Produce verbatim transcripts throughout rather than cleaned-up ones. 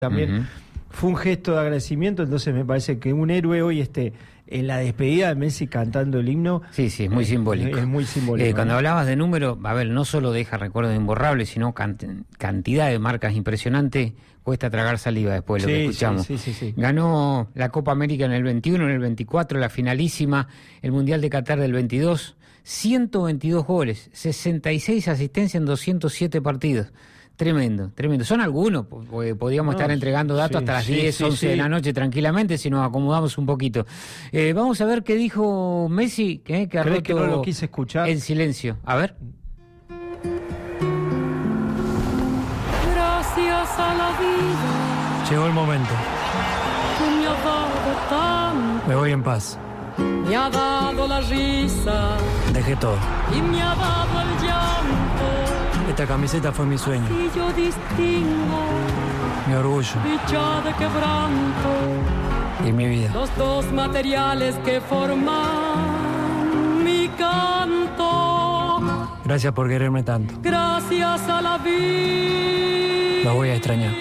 También uh-huh. fue un gesto de agradecimiento, entonces me parece que un héroe hoy esté en la despedida de Messi cantando el himno. Sí, sí, es muy simbólico. Es muy simbólico. Eh, cuando ¿no? hablabas de número, a ver, no solo deja recuerdos imborrables, sino cant- cantidad de marcas impresionantes, cuesta tragar saliva después de lo sí, que escuchamos. Sí, sí, sí, sí. Ganó la Copa América en el veintiuno, en el veinticuatro, la finalísima, el Mundial de Qatar del veintidós, ciento veintidós goles, sesenta y seis asistencias en doscientos siete partidos. Tremendo, tremendo. Son algunos, porque podríamos no, estar entregando datos sí, hasta las sí, diez, sí, once sí. de la noche tranquilamente si nos acomodamos un poquito. Eh, vamos a ver qué dijo Messi, que, que ha roto que no lo quise escuchar? El silencio. A ver. Gracias a la vida. Llegó el momento. Que me ha dado tanto. Me voy en paz. Me ha dado la risa. Dejé todo. Y me ha dado el llanto. Esta camiseta fue mi sueño. Y yo distingo mi orgullo. Dicha de quebranto. Y mi vida. Los dos materiales que forman mi canto. Gracias por quererme tanto. Gracias a la vida. Lo voy a extrañar.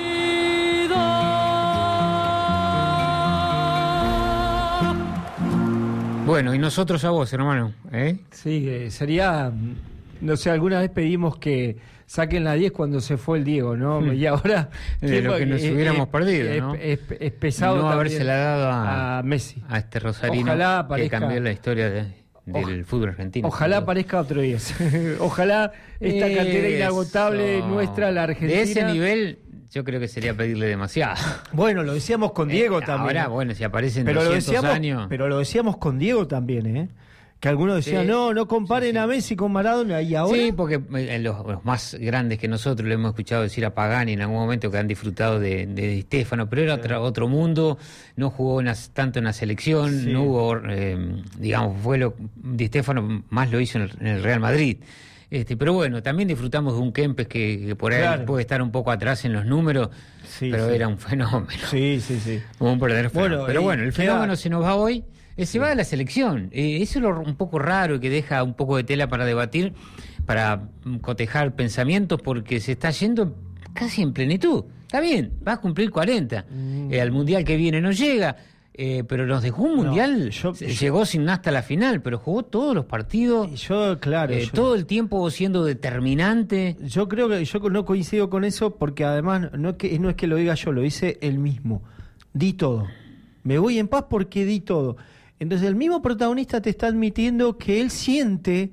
Bueno, y nosotros a vos, hermano, ¿eh? Sí, eh, sería... No sé, alguna vez pedimos que saquen la diez cuando se fue el Diego, ¿no? Hmm. Y ahora... De lo que nos eh, hubiéramos eh, perdido, eh, ¿no? Es, es, es pesado no habérsela dado a, a Messi. A este rosarino ojalá aparezca, que cambió la historia de, del fútbol argentino. Ojalá aparezca otro diez. Ojalá esta Eso. cantera inagotable nuestra, la Argentina... De ese nivel... Yo creo que sería pedirle demasiado. Bueno, lo decíamos con Diego eh, también. Ahora, bueno, si aparecen pero doscientos lo decíamos, años... Pero lo decíamos con Diego también, ¿eh? Que algunos decían, sí, no, no comparen sí, sí. a Messi con Maradona, y ahora... Sí, porque los, los más grandes que nosotros le hemos escuchado decir a Pagani en algún momento que han disfrutado de, de Di Stéfano, pero era sí. otro, otro mundo, no jugó una, tanto en la selección, sí. no hubo, eh, digamos, fue lo... Di Stéfano más lo hizo en el, en el Real Madrid. Este, pero bueno, también disfrutamos de un Kempes que, que por ahí claro. puede estar un poco atrás en los números, sí, pero sí. era un fenómeno. Sí, sí, sí. Un verdadero fenómeno. Bueno, pero bueno, el fenómeno queda... se nos va hoy. Se sí. va de la selección. Eh, eso es lo un poco raro y que deja un poco de tela para debatir, para cotejar pensamientos, porque se está yendo casi en plenitud. Está bien, va a cumplir cuarenta. Mm. Eh, al Mundial que viene no llega, eh, pero nos dejó un Mundial, no, yo, llegó yo, sin hasta la final, pero jugó todos los partidos. Yo, claro. Eh, yo, todo el tiempo siendo determinante. Yo creo que yo no coincido con eso, porque además no, que, no es que lo diga yo, lo dice él mismo. Di todo. Me voy en paz porque di todo. Entonces el mismo protagonista te está admitiendo que él siente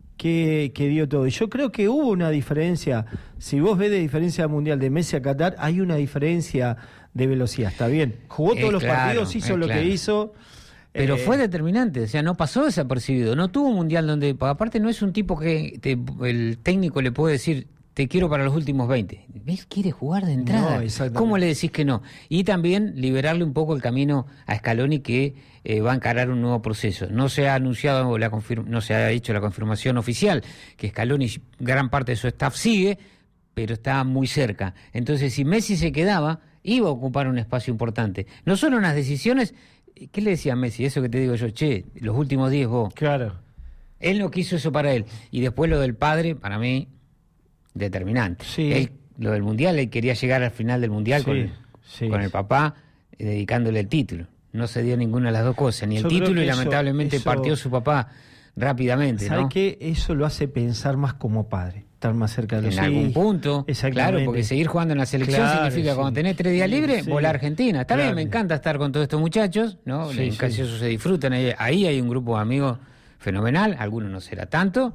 que, que dio todo. Y yo creo que hubo una diferencia. Si vos ves de diferencia mundial de Messi a Qatar, hay una diferencia de velocidad. Está bien. Jugó todos eh, los claro, partidos, hizo eh, lo claro. que hizo. Pero eh, fue determinante, o sea, no pasó desapercibido. No tuvo un mundial donde, aparte no es un tipo que te, el técnico le puede decir... Te quiero para los últimos veinte. ¿Ves? Quiere jugar de entrada. No, ¿cómo le decís que no? Y también liberarle un poco el camino a Scaloni, que eh, va a encarar un nuevo proceso. No se ha anunciado, la confirma, no se ha hecho la confirmación oficial que Scaloni, gran parte de su staff sigue, pero está muy cerca. Entonces, si Messi se quedaba, iba a ocupar un espacio importante. No solo en las decisiones. ¿Qué le decía a Messi? Eso que te digo yo, che, los últimos diez vos. Claro. Él no quiso eso para él. Y después lo del padre, para mí... determinante. Sí. Él, lo del mundial, él quería llegar al final del mundial sí, con, sí, con el papá, eh, dedicándole el título. No se dio ninguna de las dos cosas, ni el Yo título y eso, lamentablemente eso, partió su papá rápidamente. ¿Sabe ¿no? qué? Eso lo hace pensar más como padre, estar más cerca de los En algún punto, claro, porque seguir jugando en la selección claro, significa sí. cuando tenés tres días libres, sí, volar a Argentina. Está claro. bien, me encanta estar con todos estos muchachos, ¿no? Sí, en casi sí. eso se disfrutan. Ahí, ahí hay un grupo de amigos fenomenal, algunos no será tanto.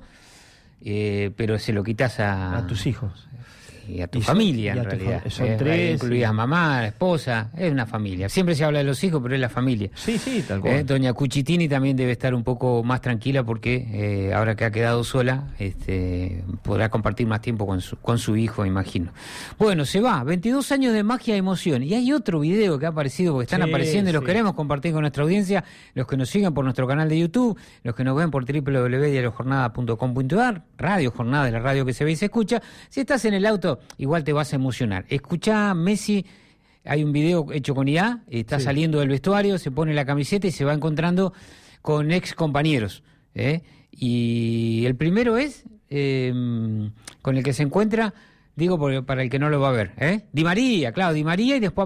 Eh, pero se lo quitas a, a tus hijos y a tu y familia son, en y a realidad tu, son eh, tres incluidas mamá, esposa, es una familia. Siempre se habla de los hijos, pero es la familia. Sí, sí, tal cual. Eh, doña Cuchitini también debe estar un poco más tranquila porque eh, ahora que ha quedado sola, este, podrá compartir más tiempo con su, con su hijo, imagino. Bueno, se va, veintidós años de magia y emoción. Y hay otro video que ha aparecido, porque están sí, apareciendo y los sí. queremos compartir con nuestra audiencia, los que nos sigan por nuestro canal de YouTube, los que nos ven por doble u doble u doble u punto diario jornada punto com punto a r, Radio Jornada, de la radio que se ve y se escucha. Si estás en el auto, igual te vas a emocionar. Escuchá, Messi, hay un video hecho con I A, está sí. saliendo del vestuario, se pone la camiseta y se va encontrando con ex compañeros. ¿eh? Y el primero es, eh, con el que se encuentra, Digo por- para el que no lo va a ver, ¿eh? Di María, claro, Di María y después